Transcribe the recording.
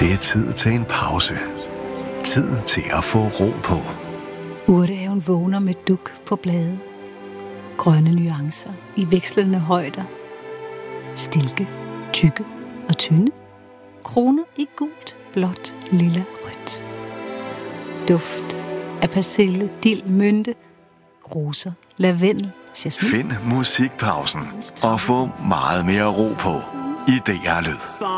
Det er tid til en pause. Tid til at få ro på. Urtehaven vågner med duk på blade. Grønne nuancer i vekslende højder. Stilke, tykke og tynde. Kroner i gult, blåt, lilla, rødt. Duft af persille, dild, mynte, roser, lavendel, jasmin. Find musikpausen og få meget mere ro på i DR Lyd.